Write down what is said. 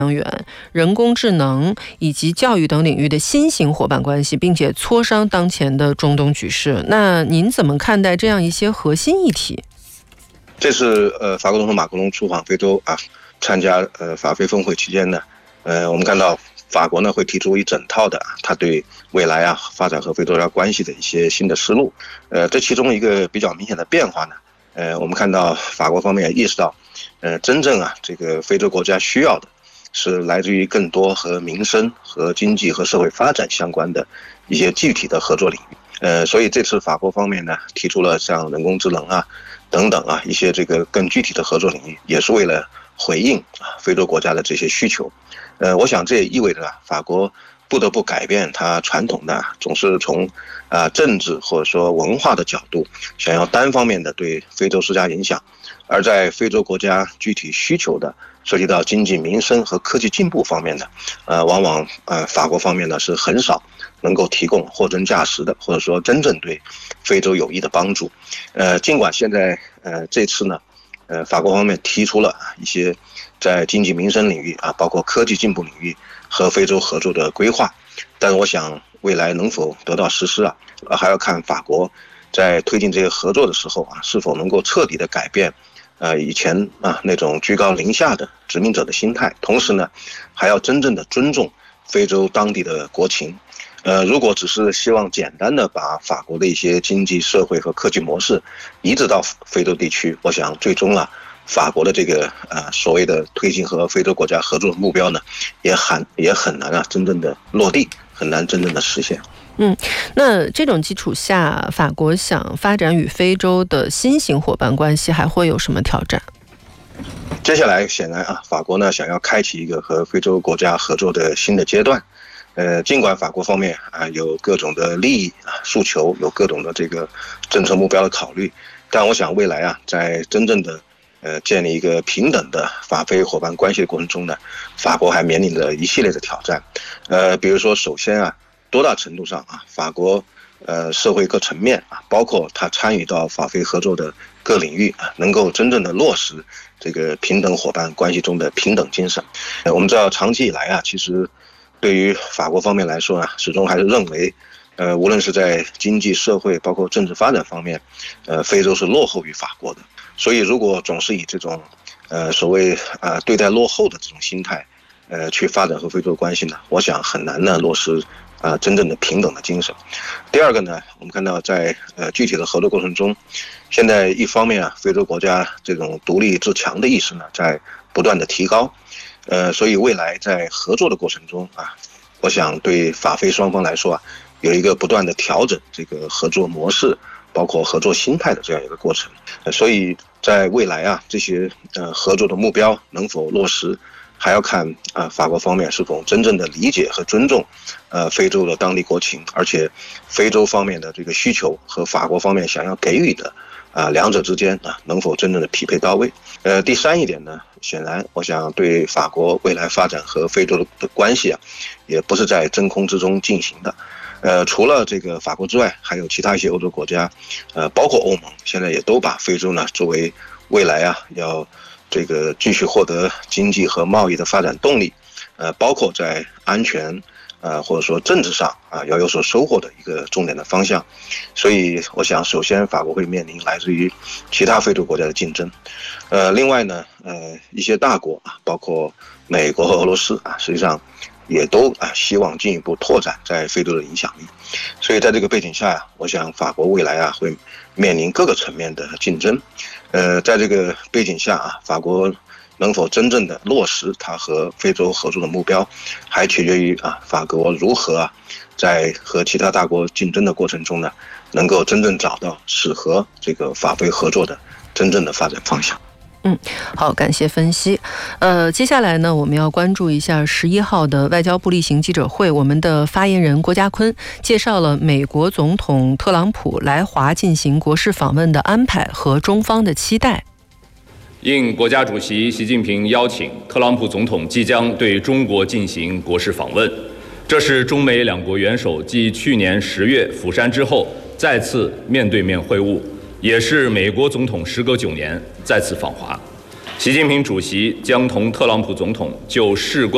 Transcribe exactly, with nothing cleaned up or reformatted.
能源、人工智能以及教育等领域的新型伙伴关系，并且磋商当前的中东局势。那您怎么看待这样一些核心议题？ 这是呃法国总统马克龙出访非洲啊，参加呃法非峰会期间呢，呃我们看到法国呢会提出一整套的他对未来啊发展和非洲关系的一些新的思路。呃，这其中一个比较明显的变化呢，呃我们看到法国方面也意识到，呃真正啊这个非洲国家需要的是来自于更多和民生和经济和社会发展相关的一些具体的合作领域。呃，所以这次法国方面呢提出了像人工智能啊等等啊一些这个更具体的合作领域，也是为了回应啊非洲国家的这些需求。呃，我想这也意味着啊法国不得不改变它传统的总是从啊政治或者说文化的角度想要单方面的对非洲施加影响，而在非洲国家具体需求的涉及到经济民生和科技进步方面的，呃，往往呃法国方面呢是很少能够提供货真价实的，或者说真正对非洲有益的帮助。呃，尽管现在呃这次呢，呃法国方面提出了一些在经济民生领域啊，包括科技进步领域和非洲合作的规划，但我想未来能否得到实施啊，还要看法国在推进这些合作的时候啊，是否能够彻底的改变呃，以前啊那种居高临下的殖民者的心态，同时呢，还要真正的尊重非洲当地的国情。呃，如果只是希望简单的把法国的一些经济社会和科技模式移植到非洲地区，我想最终啊，法国的这个呃所谓的推进和非洲国家合作的目标呢，也很也很难啊真正的落地，很难真正的实现。 嗯，那这种基础下，法国想发展与非洲的新型伙伴关系，还会有什么挑战？ 接下来，显然啊，法国呢想要开启一个和非洲国家合作的新的阶段。呃，尽管法国方面啊有各种的利益啊诉求，有各种的这个政策目标的考虑，但我想未来啊，在真正的呃建立一个平等的法非伙伴关系的过程中呢，法国还面临着一系列的挑战。呃，比如说，首先啊，多大程度上啊，法国呃社会各层面啊，包括他参与到法非合作的各领域啊，能够真正的落实这个平等伙伴关系中的平等精神。呃，我们知道长期以来啊，其实对于法国方面来说呢，始终还是认为，呃，无论是在经济社会包括政治发展方面，呃，非洲是落后于法国的。所以，如果总是以这种呃所谓啊、呃、对待落后的这种心态，呃去发展和非洲关系呢，我想很难呢落实啊、呃、真正的平等的精神。第二个呢，我们看到在呃具体的合作过程中，现在一方面啊，非洲国家这种独立自强的意识呢在不断的提高。呃，所以未来在合作的过程中啊，我想对法非双方来说啊，有一个不断的调整这个合作模式，包括合作心态的这样一个过程。呃、所以在未来啊，这些呃合作的目标能否落实，还要看啊、呃、法国方面是否真正的理解和尊重呃非洲的当地国情，而且非洲方面的这个需求和法国方面想要给予的啊、呃、两者之间啊能否真正的匹配到位。呃，第三一点呢，显然我想对法国未来发展和非洲的关系啊，也不是在真空之中进行的。呃，除了这个法国之外，还有其他一些欧洲国家，呃，包括欧盟，现在也都把非洲呢作为未来啊要这个继续获得经济和贸易的发展动力，呃，包括在安全呃或者说政治上啊要有所收获的一个重点的方向。所以我想，首先法国会面临来自于其他非洲国家的竞争，呃，另外呢，呃，一些大国啊，包括美国和俄罗斯啊，实际上也都啊希望进一步拓展在非洲的影响力。所以在这个背景下呀，我想法国未来啊会面临各个层面的竞争。呃，在这个背景下啊，法国能否真正的落实它和非洲合作的目标，还取决于啊法国如何啊在和其他大国竞争的过程中呢，能够真正找到适合这个法非合作的真正的发展方向。 嗯，好，感谢分析。呃，接下来呢，我们要关注一下十一号的外交部例行记者会。我们的发言人郭家坤介绍了美国总统特朗普来华进行国事访问的安排和中方的期待。 应国家主席习近平邀请，特朗普总统即将对中国进行国事访问。这是中美两国元首继去年十月釜山之后再次面对面会晤，也是美国总统时隔九年再次访华。习近平主席将同特朗普总统就事关